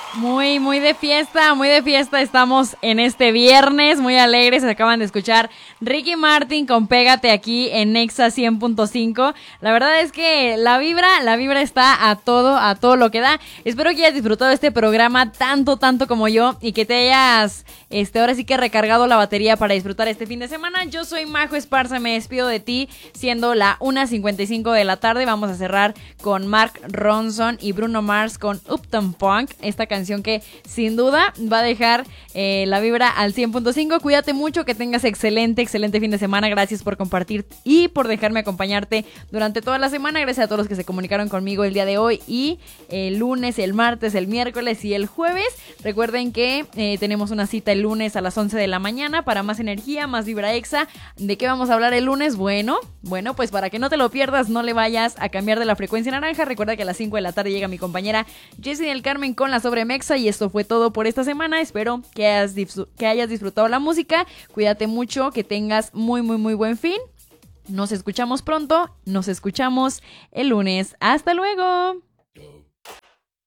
Muy de fiesta, muy de fiesta. Estamos en este viernes, muy alegres. Acaban de escuchar Ricky Martin con Pégate aquí en Nexa 100.5. La verdad es que la vibra está a todo lo que da. Espero que hayas disfrutado este programa tanto como yo y que te hayas, ahora sí que recargado la batería para disfrutar este fin de semana. Yo soy Majo Esparza, me despido de ti siendo la 1:55 de la tarde. Vamos a cerrar con Mark Ronson y Bruno Mars con Uptown Funk, esta canción que sin duda va a dejar la vibra al 100.5. Cuídate mucho, que tengas excelente fin de semana. Gracias por compartir y por dejarme acompañarte durante toda la semana. Gracias a todos los que se comunicaron conmigo el día de hoy y el lunes, el martes, el miércoles y el jueves. Recuerden que tenemos una cita el lunes a las 11 de la mañana para más energía, más vibra exa. ¿De qué vamos a hablar el lunes? Bueno, pues para que no te lo pierdas, no le vayas a cambiar de la frecuencia naranja. Recuerda que a las 5 de la tarde llega mi compañera Jessie del Carmen con la Sobremexa, y esto fue todo por esta semana. Espero que hayas disfrutado la música. Cuídate mucho, que tengas muy buen fin. Nos escuchamos pronto, nos escuchamos el lunes. ¡Hasta luego!